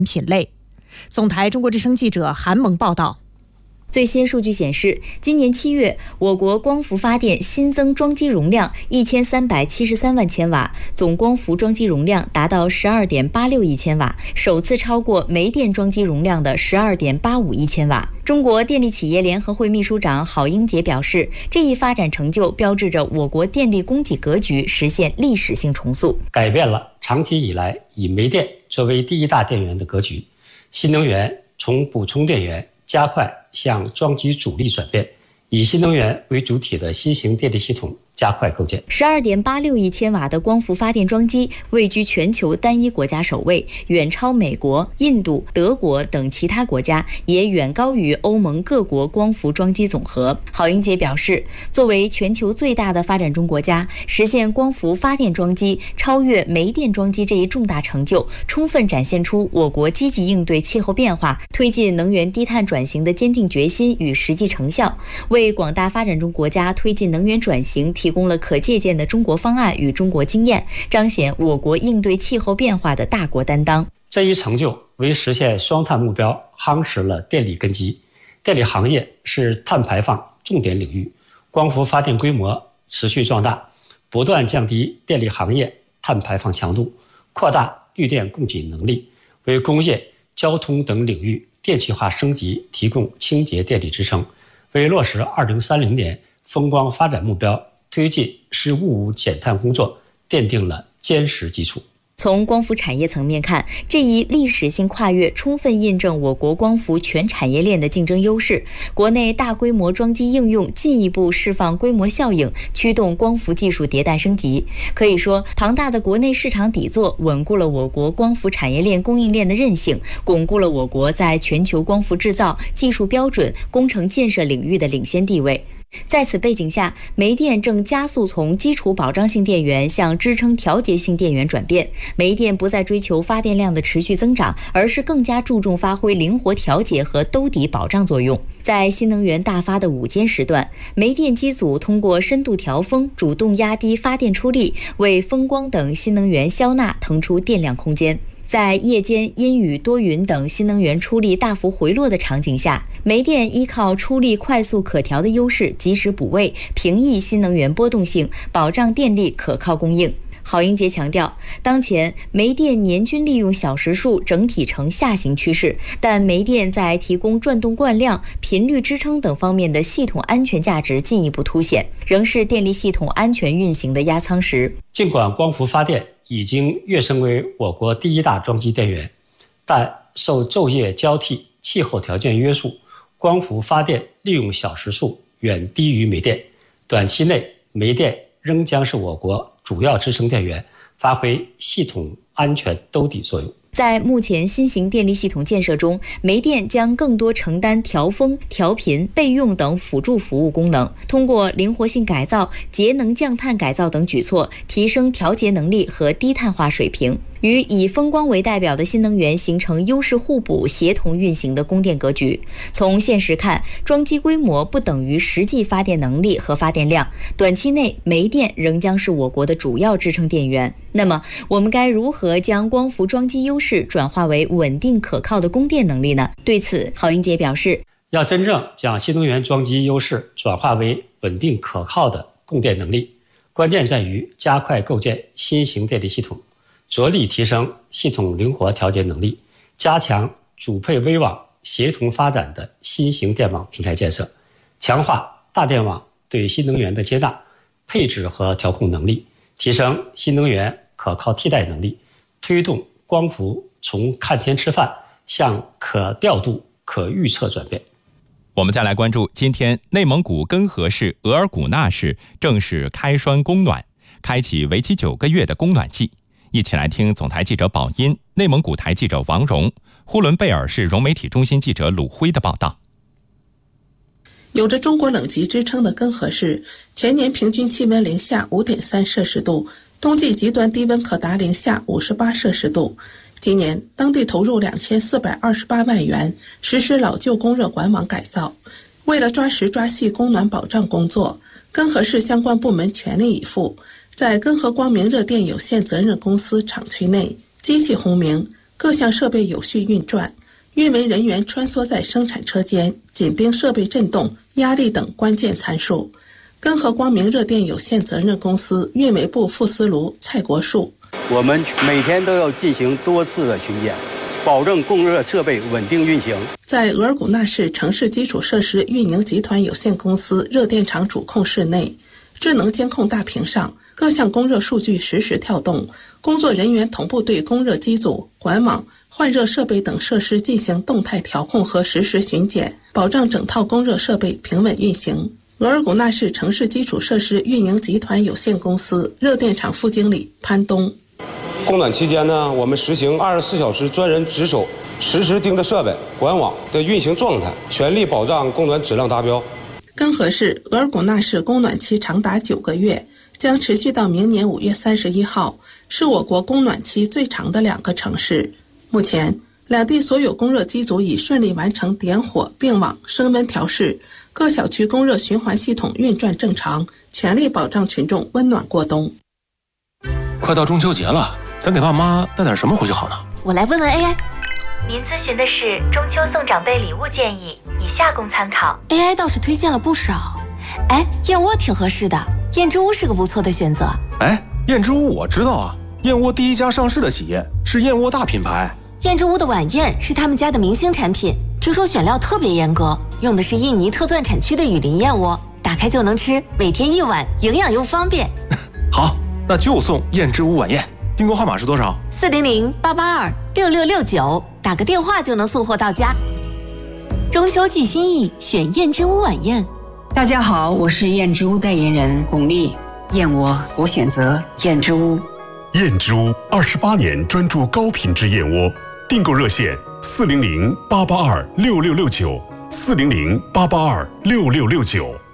品类。总台中国之声记者韩萌报道。 最新数据显示，今年7月，我国光伏发电新增装机容量1373万千瓦，总光伏装机容量达到12.86亿千瓦，首次超过煤电装机容量的12.85亿千瓦。中国电力企业联合会秘书长郝英杰表示，这一发展成就标志着我国电力供给格局实现历史性重塑， 改变了长期以来以煤电作为第一大电源的格局。新能源从补充电源加快向装机主力转变，以新能源为主体的新型电力系统加快构建。 12.86亿千瓦的光伏发电装机位居全球单一国家首位，远超美国、印度、德国等其他国家，也远高于欧盟各国光伏装机总和。郝英杰表示，作为全球最大的发展中国家，实现光伏发电装机超越煤电装机这一重大成就，充分展现出我国积极应对气候变化、推进能源低碳转型的坚定决心与实际成效，为广大发展中国家推进能源转型提供了可借鉴的中国方案与中国经验，彰显我国应对气候变化的大国担当。 这一成就为实现双碳目标夯实了电力根基。电力行业是碳排放重点领域，光伏发电规模持续壮大，不断降低电力行业碳排放强度，扩大绿电供给能力，为工业、交通等领域电气化升级提供清洁电力支撑，为落实2030年风光发展目标推进事物物减碳工作奠定了坚实基础。 从光伏产业层面看，这一历史性跨越充分印证我国光伏全产业链的竞争优势，国内大规模装机应用进一步释放规模效应，驱动光伏技术迭代升级。可以说，庞大的国内市场底座稳固了我国光伏产业链供应链的韧性，巩固了我国在全球光伏制造、技术标准、工程建设领域的领先地位。在此背景下，煤电正加速从基础保障性电源向支撑调节性电源转变。煤电不再追求发电量的持续增长，而是更加注重发挥灵活调节和兜底保障作用。在新能源大发的午间时段，煤电机组通过深度调峰，主动压低发电出力，为风光等新能源消纳腾出电量空间。在夜间阴雨多云等新能源出力大幅回落的场景下，煤电依靠出力快速可调的优势，及时补位，平抑新能源波动性，保障电力可靠供应。郝英杰强调，当前煤电年均利用小时数整体呈下行趋势，但煤电在提供转动惯量、频率支撑等方面的系统安全价值进一步凸显，仍是电力系统安全运行的压舱石。 尽管光伏发电已经跃升为我国第一大装机电源，但受昼夜交替、气候条件约束，光伏发电利用小时数远低于煤电。短期内，煤电仍将是我国主要支撑电源，发挥系统安全兜底作用。 在目前新型电力系统建设中，煤电将更多承担调峰、调频、备用等辅助服务功能，通过灵活性改造、节能降碳改造等举措，提升调节能力和低碳化水平，与以风光为代表的新能源形成优势互补、协同运行的供电格局。从现实看，装机规模不等于实际发电能力和发电量，短期内煤电仍将是我国的主要支撑电源。那么，我们该如何将光伏装机优势转化为稳定可靠的供电能力呢？对此，郝英杰表示， 要真正将新能源装机优势转化为稳定可靠的供电能力，关键在于加快构建新型电力系统，着力提升系统灵活调节能力，加强主配微网协同发展的新型电网平台建设，强化大电网对新能源的接纳、配置和调控能力，提升新能源可靠替代能力，推动光伏从看天吃饭向可调度、可预测转变。 我们再来关注今天内蒙古根河市额尔古纳市正式开栓供暖，开启为期9个月的供暖季。一起来听总台记者宝音、内蒙古台记者王蓉、呼伦贝尔市融媒体中心记者鲁辉的报道。 有着中国冷极之称的根河市，全年平均气温零下 5.3 摄氏度，冬季极端低温可达零下58摄氏度。今年当地投入2428万元实施老旧供热管网改造。为了抓实抓细供暖保障工作，根河市相关部门全力以赴，在根河光明热电有限责任公司厂区内，机器轰鸣、 各项设备有序运转，运维人员穿梭在生产车间，紧盯设备振动、压力等关键参数。根河光明热电有限责任公司运维部副司卢蔡国树： 我们每天都要进行多次的巡检，保证供热设备稳定运行。 在额尔古纳市城市基础设施运营集团有限公司热电厂主控室内，智能监控大屏上，各项供热数据实时跳动，工作人员同步对供热机组、管网、换热设备等设施进行动态调控和实时巡检，保障整套供热设备平稳运行。额尔古纳市城市基础设施运营集团有限公司热电厂副经理潘东： 供暖期间呢，我们实行24小时专人值守，实时盯着设备、管网的运行状态，全力保障供暖质量达标。 根河市、额尔古纳市供暖期长达9个月，将持续到明年5月31号，是我国供暖期最长的2个城市。目前，两地所有供热机组已顺利完成点火、并网、升温调试，各小区供热循环系统运转正常，全力保障群众温暖过冬。 快到中秋节了，咱给爸妈带点什么回去好呢？ 我来问问 AI。 您咨询的是中秋送长辈礼物建议，以下供参考。 AI 倒是推荐了不少。燕窝挺合适的，燕之屋是个不错的选择。 燕之屋我知道啊，燕窝第一家上市的企业，是燕窝大品牌。 燕之屋的晚宴是他们家的明星产品，听说选料特别严格，用的是印尼特钻产区的雨林燕窝，打开就能吃，每天1碗，营养又方便。 好，那就送燕之屋晚宴。订购号码是多少 ？400-882-6669，打个电话就能送货到家。 中秋寄心意，选燕之屋晚宴。 大家好，我是燕之屋代言人巩俐。燕窝我选择燕之屋。 燕之屋28年专注高品质燕窝，订购热线400-882-6669，400-882-6669。